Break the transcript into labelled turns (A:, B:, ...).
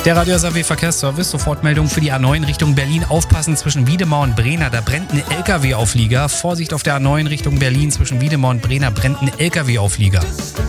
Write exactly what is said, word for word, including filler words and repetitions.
A: Der Radio S A W Verkehrsservice, Sofortmeldung für die A neun Richtung Berlin. Aufpassen zwischen Wiedemar und Brena, da brennt ein L K W-Auflieger. Vorsicht auf der A neun Richtung Berlin, zwischen Wiedemar und Brena brennt ein L K W-Auflieger.